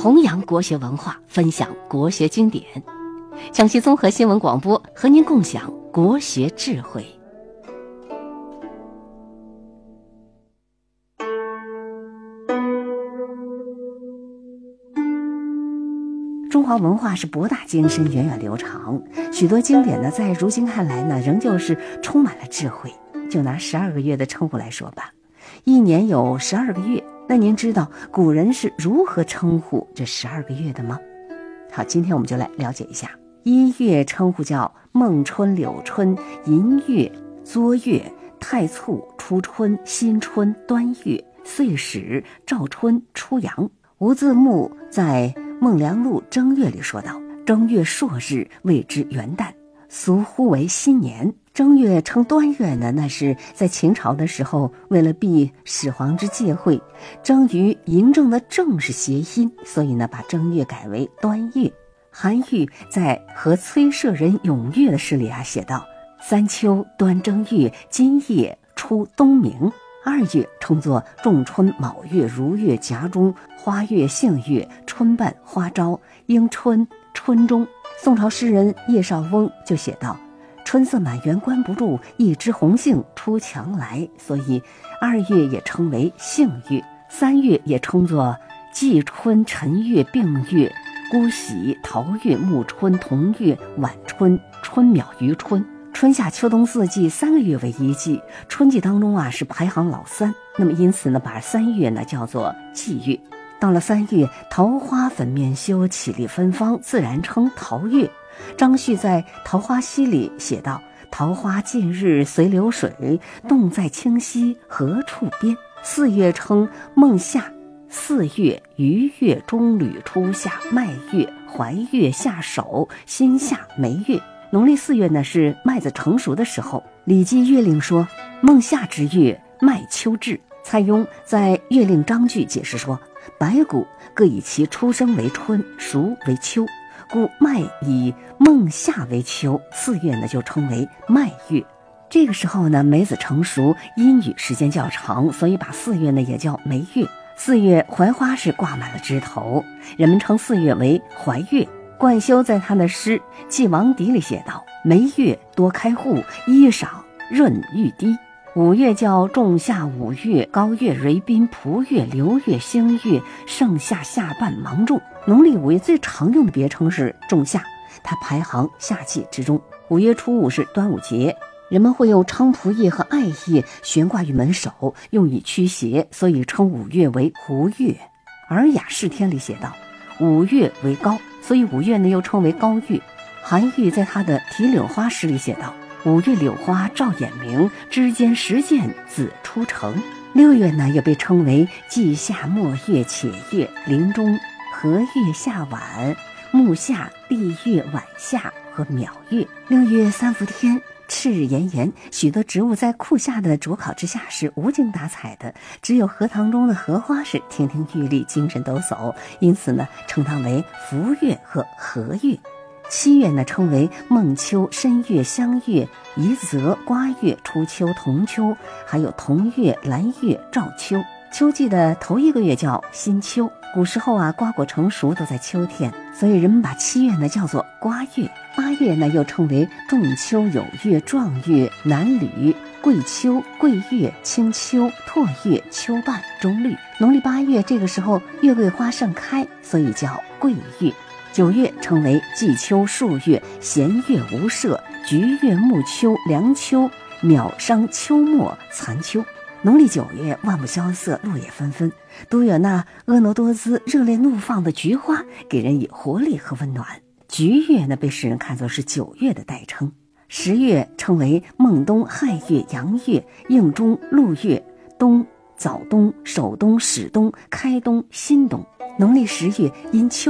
弘扬国学文化，分享国学经典。江西综合新闻广播和您共享国学智慧。中华文化是博大精深、源远流长，许多经典呢，在如今看来呢，仍旧是充满了智慧。就拿12个月的称呼来说吧，一年有12个月，那您知道古人是如何称呼这12个月的吗？好，今天我们就来了解一下。1月称呼叫孟春、柳春、寅月、作月、太簇、初春、新春、端月、岁始、兆春、初阳。吴自牧在《孟良录》正月里说道：正月朔日谓之元旦，俗呼为新年。正月称端月呢，那是在秦朝的时候，为了避始皇之忌讳，正与嬴政的正是谐音，所以呢把正月改为端月。韩愈在和崔舍人咏月的诗里写道：三秋端正月，今夜出东明。2月称作仲春、卯月、如月、夹中、花月、杏月、春半、花朝、迎春、春中。宋朝诗人叶绍翁就写道：春色满园关不住，一枝红杏出墙来。所以2月也称为杏月。3月也称作季春、辰月、并月、姑喜、桃月、暮春、同月、晚春、春杳、余春。春夏秋冬4季3个月为一季，春季当中是排行老3，那么因此呢把3月呢叫做季月。到了3月，桃花粉面羞，绮丽芬芳，自然称桃月。张旭在《桃花溪》里写道：桃花尽日随流水，洞在清溪何处边。4月称孟夏，4月、余月、中履、初夏、麦月、怀月、夏首、新夏、梅月。农历4月呢是麦子成熟的时候。《礼记月令》说：孟夏之月，麦秋至。蔡邕在《月令章句》解释说：百谷各以其出生为春，熟为秋，故麦以孟夏为秋，4月呢就称为麦月。这个时候呢梅子成熟，阴雨时间较长，所以把4月呢也叫梅月。4月槐花是挂满了枝头，人们称4月为槐月。冠休在他的诗《祭王邸》里写道：梅月多开户，衣裳润欲滴。5月叫仲夏、五月、高月、蕤宾、蒲月、流月、星月、盛夏、下半、芒种。农历5月最常用的别称是仲夏，它排行夏季之中。5月初5是端午节，人们会用菖蒲叶和艾叶悬挂于门首，用以驱邪，所以称5月为胡月。《尔雅释天》里写道：5月为高，所以5月呢又称为高月。韩愈在他的《题柳花》诗里写道：5月柳花照眼明，枝间实见子出城。6月呢又被称为季夏、末月、且月、临终、和月、夏晚、暮夏、立月、晚夏和杳月。6月3伏天，赤日炎炎，许多植物在酷夏的灼烤之下是无精打采的，只有荷塘中的荷花是亭亭玉立，精神抖擞，因此呢称它为伏月和和月。7月呢称为孟秋、申月、香月、夷则、瓜月、初秋、同秋，还有同月、兰月、兆秋。秋季的头1个月叫新秋。古时候瓜果成熟都在秋天，所以人们把7月呢叫做瓜月。8月呢又称为仲秋、有月、壮月、南吕、桂秋、桂月、清秋、拓月、秋半、中绿。农历8月这个时候月桂花盛开，所以叫桂月。9月称为季秋、数月、弦月、无赦、橘月、暮秋、凉秋、杳商、秋末、残秋。农历9月万物萧瑟，落叶纷纷，都有那婀娜多姿、热烈怒放的菊花给人以活力和温暖。橘月呢被世人看作是9月的代称。10月称为孟冬、亥月、阳月、应中、陆月、冬、早冬、首冬、始冬、开冬、新冬。农历10月因秋